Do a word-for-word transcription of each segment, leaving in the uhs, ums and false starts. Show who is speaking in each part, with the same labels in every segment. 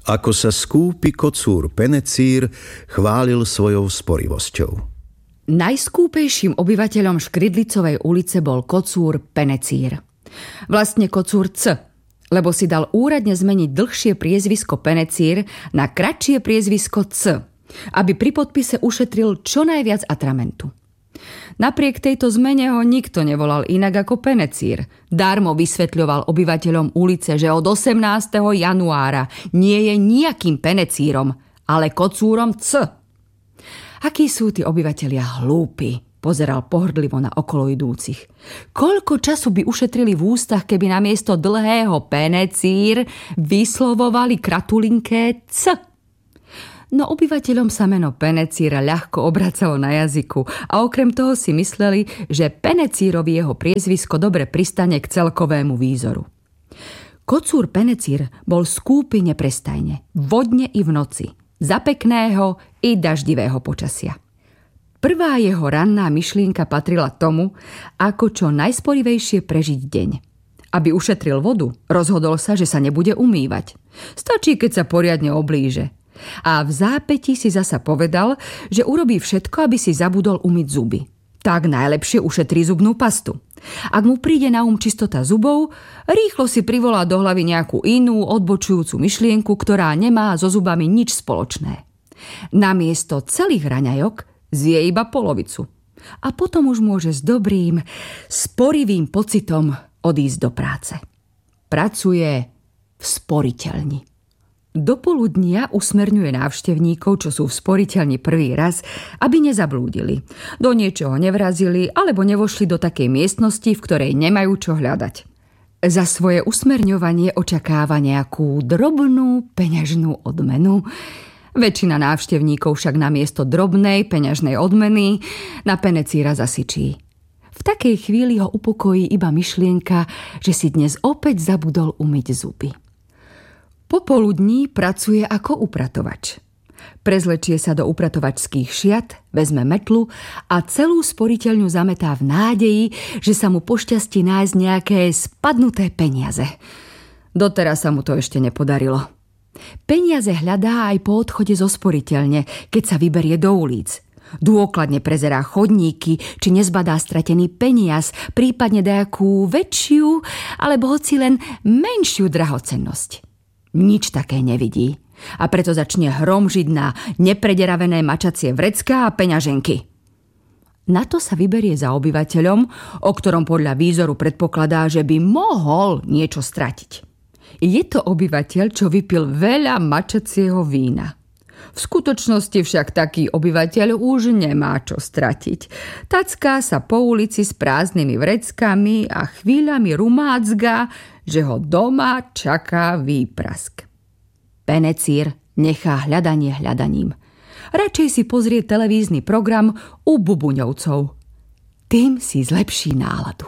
Speaker 1: Ako sa skúpi kocúr Penecír chválil svojou sporivosťou.
Speaker 2: Najskúpejším obyvateľom Škridlicovej ulice bol kocúr Penecír. Vlastne kocúr C, lebo si dal úradne zmeniť dlhšie priezvisko Penecír na kratšie priezvisko C, aby pri podpise ušetril čo najviac atramentu. Napriek tejto zmene ho nikto nevolal inak ako Penecír. Darmo vysvetľoval obyvateľom ulice, že od osemnásteho januára nie je nejakým Penecírom, ale kocúrom C. Akí sú tí obyvatelia hlúpi, pozeral pohrdlivo na okolo idúcich. Koľko času by ušetrili v ústach, keby namiesto dlhého Penecír vyslovovali kratulinké C. No obyvateľom sa meno Penecíra ľahko obracalo na jazyku a okrem toho si mysleli, že Penecírovi jeho priezvisko dobre pristane k celkovému výzoru. Kocúr Penecír bol skúpy neprestajne, vodne i v noci, za pekného i daždivého počasia. Prvá jeho ranná myšlienka patrila tomu, ako čo najsporivejšie prežiť deň. Aby ušetril vodu, rozhodol sa, že sa nebude umývať. Stačí, keď sa poriadne oblíže. A v zápäti si zasa povedal, že urobí všetko, aby si zabudol umyť zuby. Tak najlepšie ušetrí zubnú pastu. Ak mu príde na um čistota zubov, rýchlo si privolá do hlavy nejakú inú odbočujúcu myšlienku, ktorá nemá so zubami nič spoločné. Namiesto celých raňajok zje iba polovicu. A potom už môže s dobrým, sporivým pocitom odísť do práce. Pracuje v sporiteľni. Do poludnia usmerňuje návštevníkov, čo sú v sporiteľni prvý raz, aby nezablúdili. Do niečoho nevrazili alebo nevošli do takej miestnosti, v ktorej nemajú čo hľadať. Za svoje usmerňovanie očakáva nejakú drobnú peňažnú odmenu. Väčšina návštevníkov však namiesto drobnej peňažnej odmeny na Penecíra zasyčí. V takej chvíli ho upokojí iba myšlienka, že si dnes opäť zabudol umyť zuby. Popoludní pracuje ako upratovač. Prezlečie sa do upratovačských šiat, vezme metlu a celú sporiteľňu zametá v nádeji, že sa mu pošťastí nájsť nejaké spadnuté peniaze. Doteraz sa mu to ešte nepodarilo. Peniaze hľadá aj po odchode zo sporiteľne, keď sa vyberie do ulic. Dôkladne prezerá chodníky, či nezbadá stratený peniaz, prípadne dajakú väčšiu, alebo hoci len menšiu drahocennosť. Nič také nevidí a preto začne hromžiť na neprederavené mačacie vrecká a peňaženky. Na to sa vyberie za obyvateľom, o ktorom podľa výzoru predpokladá, že by mohol niečo stratiť. Je to obyvateľ, čo vypil veľa mačacieho vína. V skutočnosti však taký obyvateľ už nemá čo stratiť. Tacká sa po ulici s prázdnymi vreckami a chvíľami rumácga, že ho doma čaká výprask. Penecír nechá hľadanie hľadaním. Radšej si pozrie televízny program u Bubuňovcov. Tým si zlepší náladu.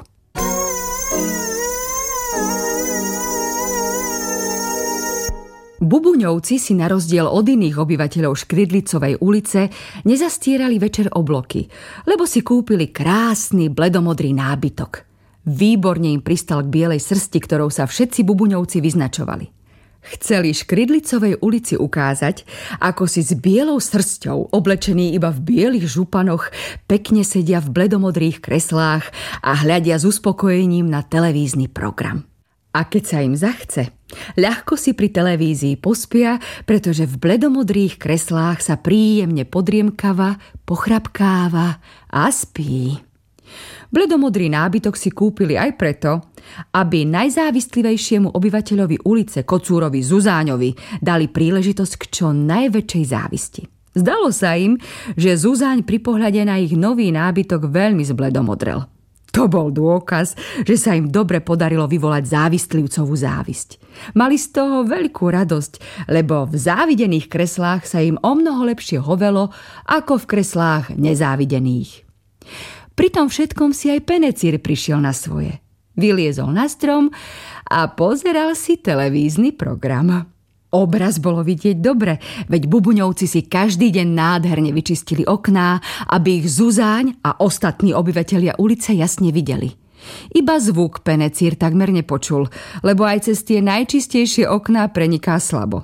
Speaker 2: Bubuňovci si na rozdiel od iných obyvateľov Škridlicovej ulice nezastierali večer obloky, lebo si kúpili krásny bledomodrý nábytok. Výborne im pristal k bielej srsti, ktorou sa všetci Bubuňovci vyznačovali. Chceli Škridlicovej ulici ukázať, ako si s bielou srsťou, oblečení iba v bielých županoch, pekne sedia v bledomodrých kreslách a hľadia s uspokojením na televízny program. A keď sa im zachce, ľahko si pri televízii pospia, pretože v bledomodrých kreslách sa príjemne podriemkava, pochrapkáva a spí. Bledomodrý nábytok si kúpili aj preto, aby najzávistlivejšiemu obyvateľovi ulice Kocúrovi Zuzáňovi dali príležitosť k čo najväčšej závisti. Zdalo sa im, že Zuzáň pri pohľade na ich nový nábytok veľmi zbledomodrel. To bol dôkaz, že sa im dobre podarilo vyvolať závistlivcovú závisť. Mali z toho veľkú radosť, lebo v závidených kreslách sa im omnoho lepšie hovelo ako v kreslách nezávidených. Pri tom všetkom si aj Penecír prišiel na svoje. Vyliezol na strom a pozeral si televízny program. Obraz bolo vidieť dobre, veď Bubuňovci si každý deň nádherne vyčistili okná, aby ich Zuzáň a ostatní obyvatelia ulice jasne videli. Iba zvuk Penecír takmer nepočul, lebo aj cez tie najčistejšie okná preniká slabo.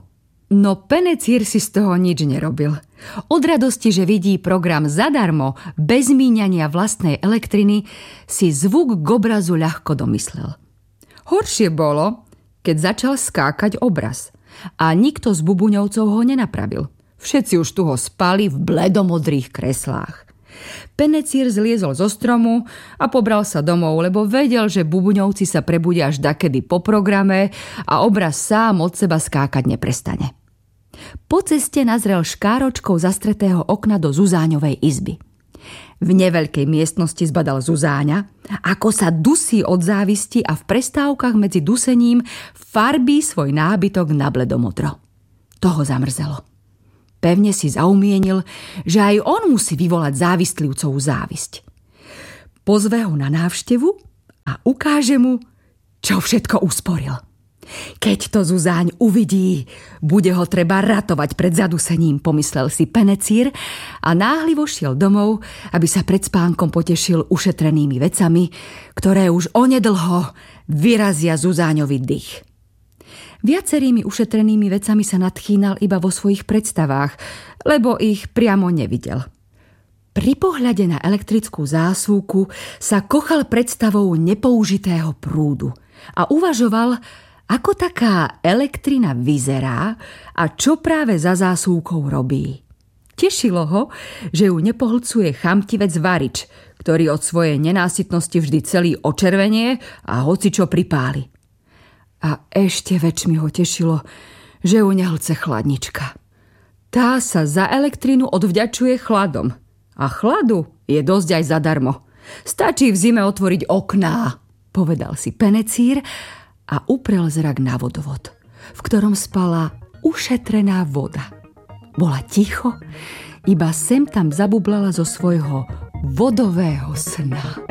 Speaker 2: No Penecír si z toho nič nerobil. Od radosti, že vidí program zadarmo, bez míňania vlastnej elektriny, si zvuk k obrazu ľahko domyslel. Horšie bolo, keď začal skákať obraz a nikto z bubuňovcov ho nenapravil. Všetci už tu ho spali v bledomodrých kreslách. Penecír zliezol zo stromu a pobral sa domov, lebo vedel, že bubuňovci sa prebudia až dakedy po programe a obraz sám od seba skákať neprestane. Po ceste nazrel škáročkou zastretého okna do Zuzáňovej izby. V neveľkej miestnosti zbadal Zuzáňa, ako sa dusí od závisti a v prestávkach medzi dusením farbí svoj nábytok na bledomodro. To ho zamrzelo. Pevne si zaumienil, že aj on musí vyvolať závistlivcovú závisť. Pozve ho na návštevu a ukáže mu, čo všetko usporil. Keď to Zuzáň uvidí, bude ho treba ratovať pred zadusením, pomyslel si Penecír a náhlivo šiel domov, aby sa pred spánkom potešil ušetrenými vecami, ktoré už onedlho vyrazia Zuzáňovi dých. Viacerými ušetrenými vecami sa nadchýnal iba vo svojich predstavách, lebo ich priamo nevidel. Pri pohľade na elektrickú zásuvku sa kochal predstavou nepoužitého prúdu a uvažoval, ako taká elektrina vyzerá a čo práve za zásuvkou robí. Tešilo ho, že ju nepohlcuje chamtivec varič, ktorý od svojej nenásytnosti vždy celý očervenie a hocičo pripáli. A ešte väčšmi ho tešilo, že ju nehlce chladnička. Tá sa za elektrinu odvďačuje chladom. A chladu je dosť aj zadarmo. Stačí v zime otvoriť okná, povedal si Penecír a uprel zrak na vodovod, v ktorom spala ušetrená voda. Bola ticho, iba sem tam zabublala zo svojho vodového sna.